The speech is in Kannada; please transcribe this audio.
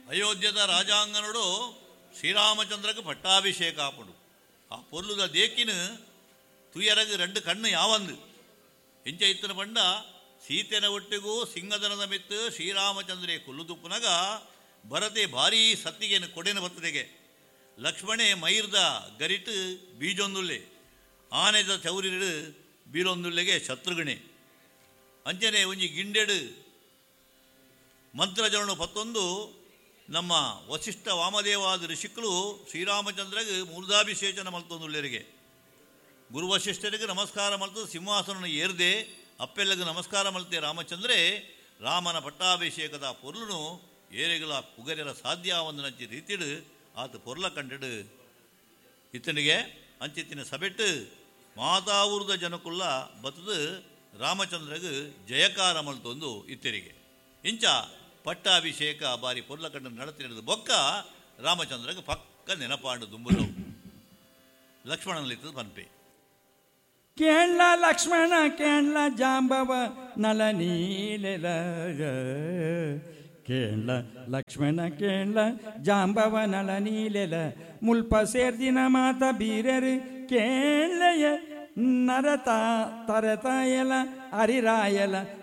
ಅಯೋಧ್ಯದ ರಾಜಾಂಗನೋಡು ಶ್ರೀರಾಮಚಂದ್ರಕ್ಕೆ ಪಟ್ಟಾಭಿಷೇಕ ಆಪಡು. ಆ ಪೊರ್ಲುದ ದೇಕಿನ ತುಯರಗ 2 ಕಣ್ಣು ಯಾವಂದು ಎಂಚ ಇತ್ತನ ಪಂಡ ಸೀತೆನ ಒಟ್ಟಿಗೂ ಸಿಂಗದನದ ಮಿತ್ತು ಶ್ರೀರಾಮಚಂದ್ರೇ ಕುಲ್ಲುದುಪ್ಪುನಗ ಭರತೆ ಭಾರೀ ಸತ್ತಿಗೆನ ಕೊಡೆನ ಬತ್ತದೆಗೆ ಲಕ್ಷ್ಮಣೆ ಮೈರ್ದ ಗರಿಟ್ಟು ಬೀಜೊಂದುಲ್ಲೆ ಆನೆದ ಚೌರಿಡು ಬೀರೊಂದುಲ್ಲೆಗೆ ಶತ್ರುಗಣೆ ಅಂಚನೆ ಒಂಜಿ ಗಿಂಡೆಡು ಮಂತ್ರಜರನು ಪತ್ತೊಂದು ನಮ್ಮ ವಸಿಷ್ಠ ವಾಮದೇವಾದ ಋಷಿಕರು ಶ್ರೀರಾಮಚಂದ್ರಗೆ ಮೂರ್ಧಾಭಿಷೇಚನ ಮಲ್ತೊಂದುಳ್ಳರಿಗೆ ಗುರು ವಸಿಷ್ಠರಿಗೆ ನಮಸ್ಕಾರ ಮಲ್ತು ಸಿಂಹಾಸನ ಏರ್ದೆ ಅಪ್ಪೆಲ್ಲಗೆ ನಮಸ್ಕಾರ ಮಲ್ತೆ ರಾಮಚಂದ್ರೇ ರಾಮನ ಪಟ್ಟಾಭಿಷೇಕದ ಪೊರ್ಲುನು ಏರೆಗಳ ಪುಗರೆರ ಸಾಧ್ಯ ಒಂದು ನಂಚಿ ರೀತಿಡು ಆತ ಪೊರ್ಲ ಕಂಡಿಡು ಇತ್ತನಿಗೆ ಅಂಚಿತ್ತಿನ ಸಬೆಟ್ಟು ಮಾತಾವೂರ್ದ ಜನಕುಲ್ಲ ಬತ್ತದು ರಾಮಚಂದ್ರಗೆ ಜಯಕಾರ ಮಲ್ತೊಂದು ಇತ್ತರಿಗೆ ಇಂಚ ಪಟ್ಟಾಭಿಷೇಕ ಬಾರಿ ಪೊರ್ಲ ಕಂಡು ನಡತಿರೋದು ಬೊಕ್ಕ ರಾಮಚಂದ್ರಗೆ ಪಕ್ಕ ನೆನಪಾಂಡು ದುಂಬುಲು ಲಕ್ಷ್ಮಣನಲ್ಲಿತ್ತದು ಪನ್ಪೆ ಕೇಳ ಲಕ್ಷ್ಮಣ ಕೇಳ ಜಾಂಬವ ನಲ ನೀಲೆಲ ಕೇಳ ಲಕ್ಷ್ಮಣ ಕೇಳ ಜಾಂಬವ ನಲ ನೀಲೆಲ ಮುಲ್ಪ ಸೇರ್ದಿನ ಮಾತ ಬೀರರು ಕೇಳಯ ನರತ ತರತಾಯಲ ಅರಿರಾಯಲ